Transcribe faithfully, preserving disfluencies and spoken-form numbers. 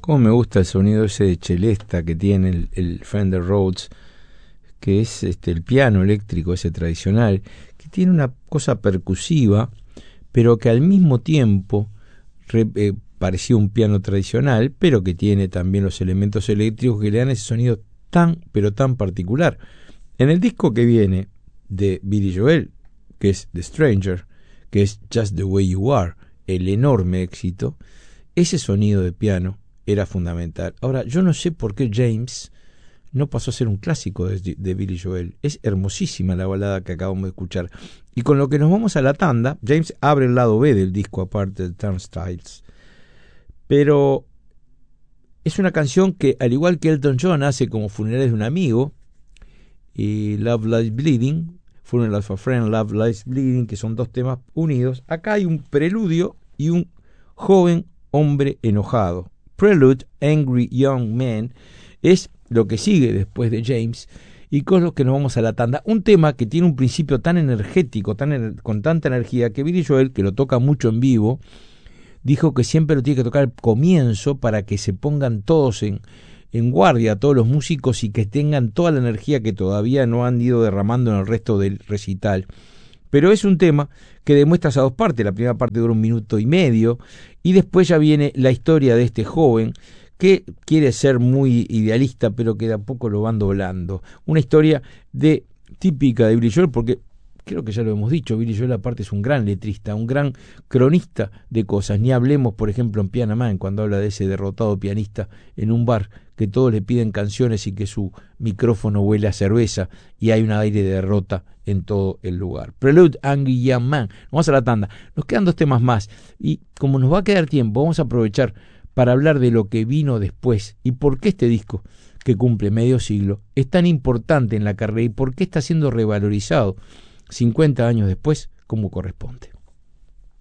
Cómo me gusta el sonido ese de chelesta que tiene el, el Fender Rhodes, que es este el piano eléctrico ese tradicional, que tiene una cosa percusiva, pero que al mismo tiempo re, eh, parecía un piano tradicional, pero que tiene también los elementos eléctricos que le dan ese sonido tan, pero tan particular. En el disco que viene de Billy Joel, que es The Stranger, que es Just the Way You Are, el enorme éxito, ese sonido de piano era fundamental. Ahora, yo no sé por qué James no pasó a ser un clásico de, de Billy Joel. Es hermosísima la balada que acabamos de escuchar. Y con lo que nos vamos a la tanda, James abre el lado B del disco, aparte de Turnstiles. Pero es una canción que, al igual que Elton John hace como Funerales de un amigo y Love Lies Bleeding, Funeral for a Friend, Love Lies Bleeding, que son dos temas unidos, acá hay un preludio y un joven hombre enojado. Prelude, Angry Young Man, es lo que sigue después de James, y con lo que nos vamos a la tanda. Un tema que tiene un principio tan energético, tan con tanta energía, que Billy Joel, que lo toca mucho en vivo, dijo que siempre lo tiene que tocar al comienzo para que se pongan todos en, en guardia, todos los músicos, y que tengan toda la energía que todavía no han ido derramando en el resto del recital. Pero es un tema que demuestra esas dos partes. La primera parte dura un minuto y medio, y después ya viene la historia de este joven que quiere ser muy idealista, pero que de a poco lo van doblando. Una historia de típica de Billy Joel, porque creo que ya lo hemos dicho, Billy Joel aparte es un gran letrista, un gran cronista de cosas. Ni hablemos, por ejemplo, en Piano Man, cuando habla de ese derrotado pianista en un bar, que todos le piden canciones y que su micrófono huele a cerveza y hay un aire de derrota en todo el lugar. Prelude, Angry Young Man. Vamos a la tanda. Nos quedan dos temas más y como nos va a quedar tiempo, vamos a aprovechar para hablar de lo que vino después y por qué este disco, que cumple medio siglo, es tan importante en la carrera y por qué está siendo revalorizado cincuenta años después como corresponde.